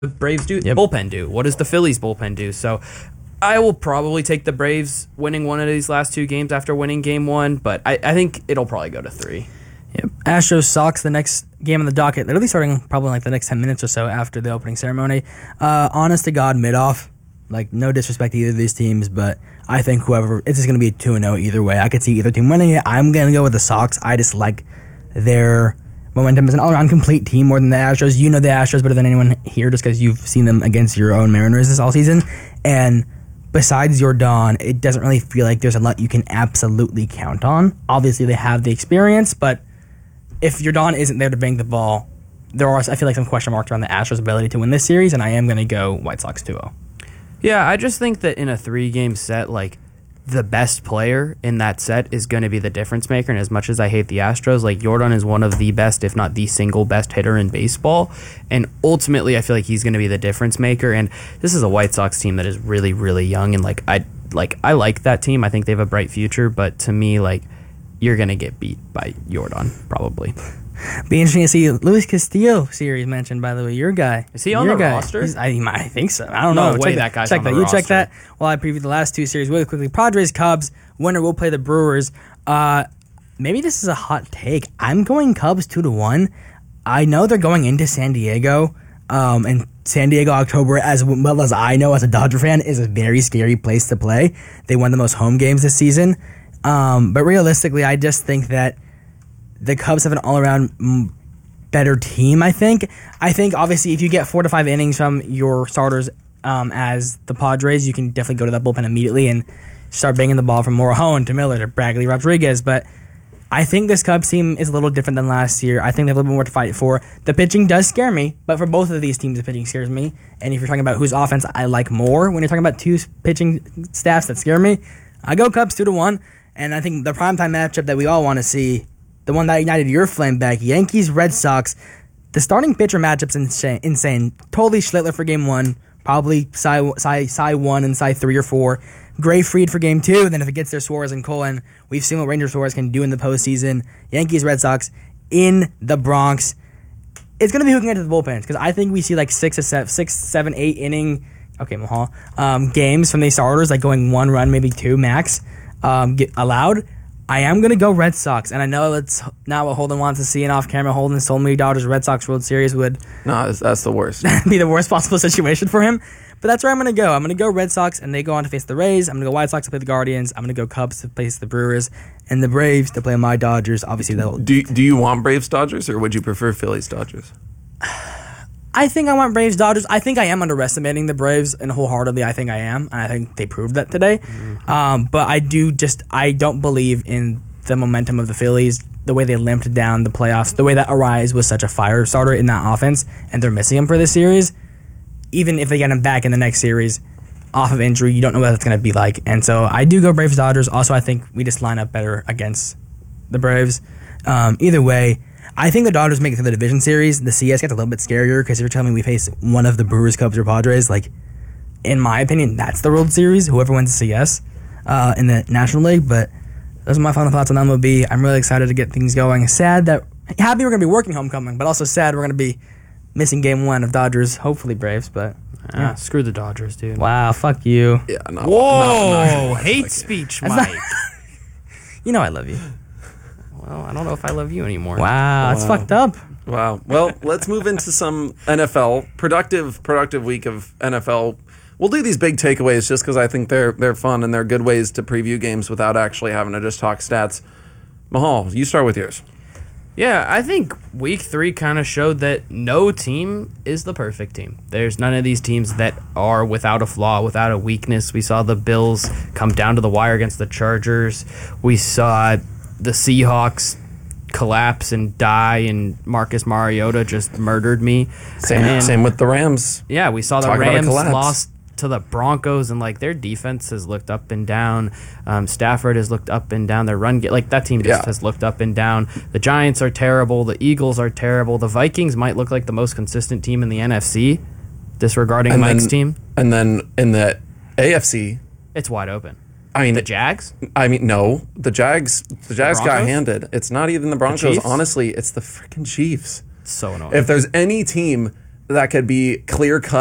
Braves bullpen do? What does the Phillies bullpen do? So I will probably take the Braves winning one of these last two games after winning game one, but I think it'll probably go to 3. Yep. Astros Sox, the next game on the docket, literally starting probably like the next 10 minutes or so after the opening ceremony. Honest to God, mid-off. Like, no disrespect to either of these teams, but I think it's just going to be a 2-0 either way. I could see either team winning it. I'm going to go with the Sox. I just like their momentum as an all-around complete team more than the Astros. You know the Astros better than anyone here just because you've seen them against your own Mariners this all season. And besides Jordan, it doesn't really feel like there's a lot you can absolutely count on. Obviously, they have the experience, but if Jordan isn't there to bank the ball, there are, I feel like, some question marks around the Astros' ability to win this series, and I am going to go White Sox 2-0. Yeah, I just think that in a 3-game set, like, the best player in that set is going to be the difference maker. And as much as I hate the Astros, like, Jordan is one of the best, if not the single best hitter in baseball. And ultimately, I feel like he's going to be the difference maker. And this is a White Sox team that is really, really young. And I like that team. I think they have a bright future. But to me, like, you're going to get beat by Jordan, probably. Be interesting to see Luis Castillo series mentioned, by the way. Your guy. Is he on the roster? I think so. I don't know. No way that guy's on the roster. You check that while I preview the last two series really quickly. Padres, Cubs. Winner will play the Brewers. Maybe this is a hot take. I'm going Cubs 2-1. I know they're going into San Diego. And San Diego, October, as well as I know as a Dodger fan, is a very scary place to play. They won the most home games this season. But realistically, I just think that the Cubs have an all-around better team, I think. I think, obviously, if you get 4 to 5 innings from your starters as the Padres, you can definitely go to that bullpen immediately and start banging the ball from Morejon to Miller to Bradley Rodriguez. But I think this Cubs team is a little different than last year. I think they have a little bit more to fight for. The pitching does scare me, but for both of these teams, the pitching scares me. And if you're talking about whose offense I like more, when you're talking about two pitching staffs that scare me, I go Cubs 2-1. And I think the primetime matchup that we all want to see, the one that ignited your flame back, Yankees, Red Sox. The starting pitcher matchup's insane. Totally Schlittler for game 1. Probably Cy 1 and Cy 3 or 4. Gray Fried for game 2. Then if it gets there, Suarez and Colin. We've seen what Ranger Suarez can do in the postseason. Yankees, Red Sox in the Bronx. It's going to be who can get to the bullpens. Because I think we see like 6, 7, 8 inning games from these starters. Like going 1 run, maybe 2 max allowed. I am going to go Red Sox, and I know that's not what Holden wants to see, and off-camera Holden told me Dodgers Red Sox World Series would that's the worst. be the worst possible situation for him. But that's where I'm going to go. I'm going to go Red Sox, and they go on to face the Rays. I'm going to go White Sox to play the Guardians. I'm going to go Cubs to face the Brewers, and the Braves to play my Dodgers. Obviously, they'll... Do you want Braves Dodgers, or would you prefer Phillies Dodgers? I think I want Braves Dodgers. I think I am underestimating the Braves, and wholeheartedly I think I am. And I think they proved that today. Mm-hmm. But I don't believe in the momentum of the Phillies, the way they limped down the playoffs, the way that Arise was such a fire starter in that offense, and they're missing him for this series. Even if they get him back in the next series off of injury, you don't know what that's going to be like. And so I do go Braves Dodgers. Also, I think we just line up better against the Braves. Either way, I think the Dodgers make it to the division series. The CS gets a little bit scarier because if you're telling me we face one of the Brewers, Cubs, or Padres, like, in my opinion, that's the World Series, whoever wins the CS in the National League. But those are my final thoughts on MLB. I'm really excited to get things going. Happy we're going to be working homecoming, but also sad we're going to be missing game 1 of Dodgers, hopefully Braves, but... Yeah, screw the Dodgers, dude. Wow, fuck you. Yeah, no. Whoa, hate speech, Mike. You know I love you. Well, I don't know if I love you anymore. Wow, that's fucked up. Wow. Well, let's move into some NFL. Productive week of NFL. We'll do these big takeaways just because I think they're fun and they're good ways to preview games without actually having to just talk stats. Mahal, you start with yours. Yeah, I think week 3 kind of showed that no team is the perfect team. There's none of these teams that are without a flaw, without a weakness. We saw the Bills come down to the wire against the Chargers. We saw the Seahawks collapse and die, and Marcus Mariota just murdered me. Same with the Rams. Yeah, we saw the Rams lost to the Broncos, and like their defense has looked up and down. Stafford has looked up and down. Their run that team just has looked up and down. The Giants are terrible. The Eagles are terrible. The Vikings might look like the most consistent team in the NFC, disregarding Mike's team. And then in the AFC, it's wide open. I mean, the Jags? I mean, no. The Jags got handed. It's not even the Broncos. The Honestly, it's the freaking Chiefs. It's so annoying. If there's any team that could be clear cut